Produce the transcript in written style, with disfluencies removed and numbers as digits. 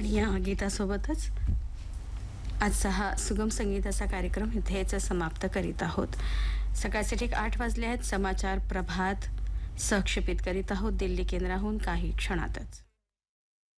आणि या गीतासोबतच आजचा हा सुगम संगीताचा कार्यक्रम इथेच समाप्त करीत आहोत. सकाळचे ठीक 8 वाजले आहेत. समाचार प्रभात सहक्षेपित करीत आहोत दिल्ली केंद्राहून काही क्षणातच.